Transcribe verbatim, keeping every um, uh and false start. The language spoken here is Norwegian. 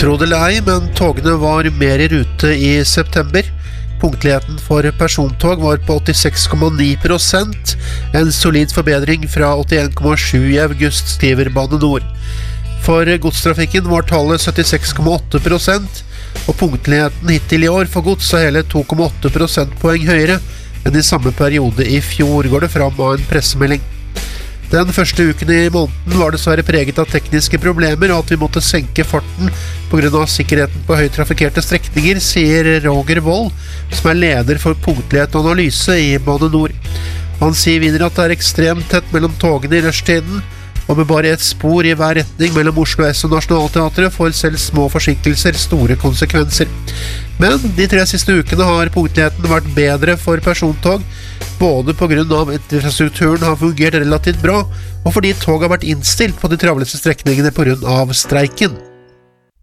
Tro det eller ei, men togene var mer i rute i september. Punktligheten for persontog var på åttiseks komma ni prosent, en solid forbedring fra åttien komma sju i august, skriver Bane Nor. For godstrafikken var tallet syttiseks komma åtte prosent, og punktligheten hittil i år for gods er hele to komma åtte prosentpoeng høyere enn i samme periode i fjor, går det fram av en pressemelding. Den første uken i måneden var dessverre preget av tekniske problemer og at vi måtte senke farten på grunn av sikkerheten på høyt trafikkerte strekninger, sier Roger Wold, som er leder for punktlighet og analyse i Bane Nor. Han sier videre at det er ekstremt tett mellom togene i rushtiden, og med bare et spor i hver retning mellom Oslo S og Nationaltheatret får selv små forsinkelser store konsekvenser. Men de tre siste ukene har punktligheten vært bedre for persontog, både på grunn av at infrastrukturen har fungert relativt bra, og fordi tog har vært innstilt på de travleste strekningene på grunn av streiken.